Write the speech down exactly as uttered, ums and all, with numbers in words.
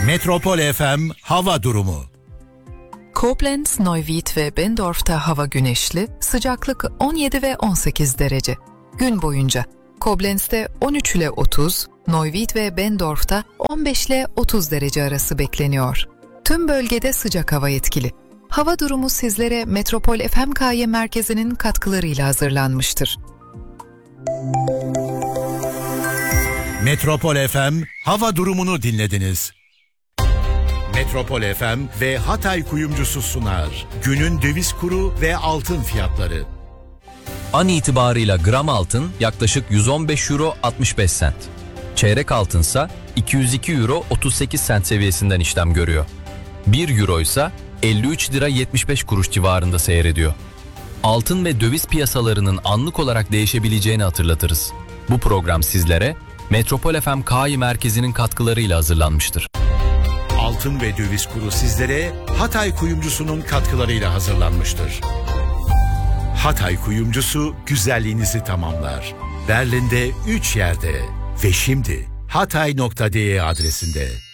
Metropol F M hava durumu. Koblenz, Neuwied ve Bendorf'ta hava güneşli, sıcaklık on yedi ve on sekiz derece. Gün boyunca Koblenz'de on üç ile otuz, Neuwied ve Bendorf'ta on beş ile otuz derece arası bekleniyor. Tüm bölgede sıcak hava etkili. Hava durumu sizlere Metropol F M K Y merkezinin katkılarıyla hazırlanmıştır. Metropol F M hava durumunu dinlediniz. Metropol F M ve Hatay Kuyumcusu sunar. Günün döviz kuru ve altın fiyatları. An itibarıyla gram altın yaklaşık yüz on beş euro altmış beş sent. Çeyrek altınsa iki yüz iki euro otuz sekiz sent seviyesinden işlem görüyor. bir euro ise elli üç lira yetmiş beş kuruş civarında seyrediyor. Altın ve döviz piyasalarının anlık olarak değişebileceğini hatırlatırız. Bu program sizlere Metropol F M K Y merkezinin katkılarıyla hazırlanmıştır. Altın ve döviz kuru sizlere Hatay Kuyumcusu'nun katkılarıyla hazırlanmıştır. Hatay Kuyumcusu güzelliğinizi tamamlar. Berlin'de üç yerde ve şimdi hatay nokta de adresinde.